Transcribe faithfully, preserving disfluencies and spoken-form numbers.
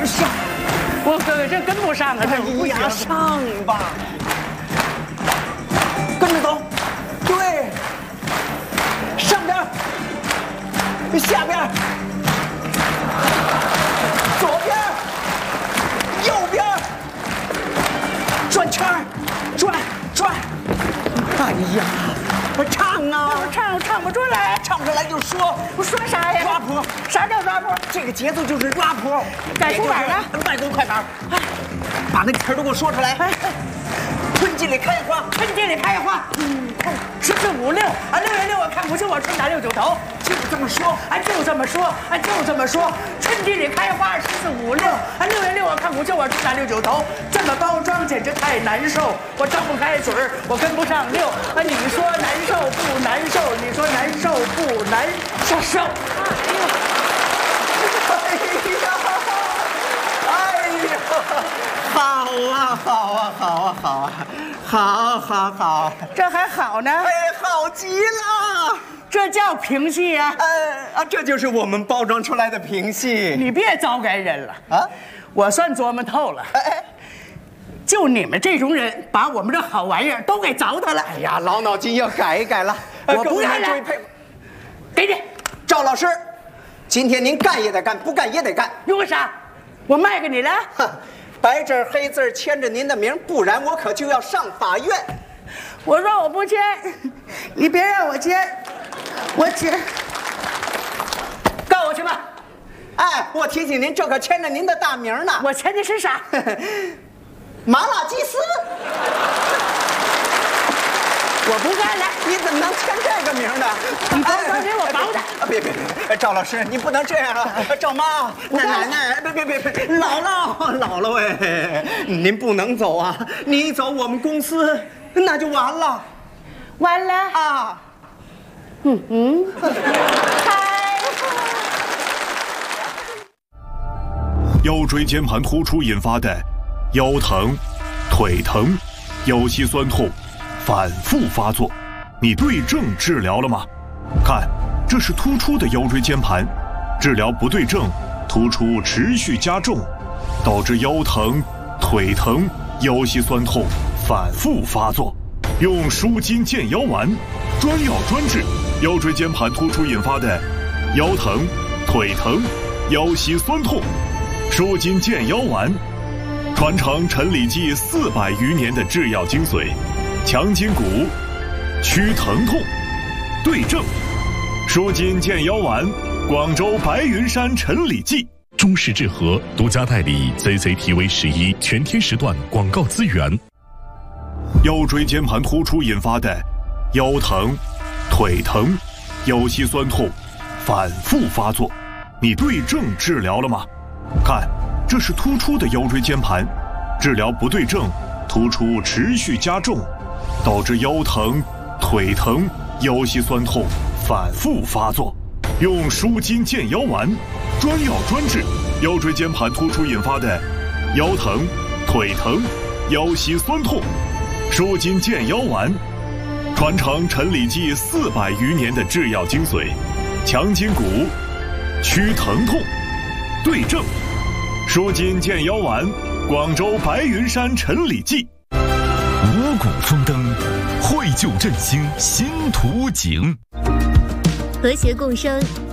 上， 我跟这跟不上啊，这不行。 上吧，跟着走，对，上边，下边，左边，右边，转圈儿，转转。哎呀，唱啊！ 我唱唱不出来， 唱不出来就说， 我说啥呀？ 抓谱。 啥叫抓谱？ 这个节奏就是抓谱。 改出板了， 慢工快板。哎，把那个词儿都给我说出来。哎，春季里开花， 春季里开花。嗯，十四五六啊，六月六我看不清，我春打六九头， 就这么说， 啊，就这么说，啊，就这么说。春季里开花，十四五六啊，六月六我看不清，我春打六九头，这么包装简直太难受，我张不开嘴儿，我跟不上六啊。你说难受不难受？你说难受不难受？ 哎呀，哎呀，好啊，好啊，好啊，好啊，好，好，好， 这还好呢？ 哎，好极了。 这叫评戏啊！ 呃啊，这就是我们包装出来的评戏。 你别糟改人了啊！ 我算琢磨透了。哎，就你们这种人，把我们这好玩意儿都给糟蹋了。 哎呀，老脑筋要改一改了。 我不干了。给你， 赵老师，今天您干也得干，不干也得干。 因为啥？我卖给你了？ 白字黑字签着您的名，不然我可就要上法院。 我说我不签，你别让我签。我签，告我去吧。 哎，我提醒您，这可签着您的大名呢。 我签的是啥？ 麻辣鸡丝。 我不干了。 你怎么能签这个名呢？ 你包装给我包的。 啊，别别别，赵老师，你不能这样啊！赵妈，奶奶，别别别别，姥姥姥姥哎，您不能走啊！你一走，我们公司那就完了。 完了啊！ 嗯嗯，开。 腰椎间盘突出引发的腰疼、腿疼、腰膝酸痛反复发作，你对症治疗了吗？看，这是突出的腰椎间盘，治疗不对症，突出持续加重，导致腰疼、腿疼、腰膝酸痛反复发作。用舒筋健腰丸，专药专治腰椎间盘突出引发的腰疼、腿疼、腰膝酸痛。舒筋健腰丸，传承陈李济四百余年的制药精髓，强筋骨，祛疼痛，对症。舒筋健腰丸，广州白云山陈李济。 中式治和独家代理 C C T V 十一全天时段广告资源。 腰椎间盘突出引发的腰疼、腿疼、腰膝酸痛反复发作，你对症治疗了吗？看，这是突出的腰椎间盘，治疗不对症，突出持续加重，导致腰疼、腿疼、腰膝酸痛反复发作。用舒筋健腰丸，专药专治腰椎间盘突出引发的腰疼、腿疼、腰膝酸痛。舒筋健腰丸，传承陈李济四百余年的制药精髓，强筋骨，祛疼痛，对症。舒筋健腰丸，广州白云山陈李济。 五谷丰登，绘就振兴新图景， 和谐共生。